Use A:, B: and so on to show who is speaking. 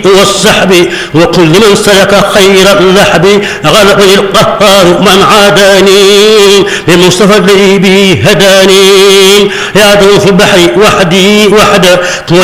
A: والسحب وكل من سلك خير اللحب غلبني القهار من عاداني بالمصطفى الذي به هداني يا عدو في البحر وحدي وحده